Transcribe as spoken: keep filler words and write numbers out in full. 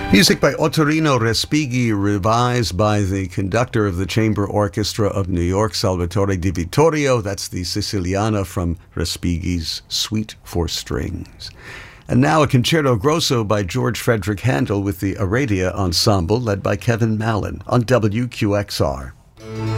Music by Ottorino Respighi, revised by the conductor of the Chamber Orchestra of New York, Salvatore Di Vittorio. That's the Siciliana from Respighi's Suite for Strings. And now a concerto grosso by George Frederick Handel with the Aradia Ensemble, led by Kevin Mallon on W Q X R.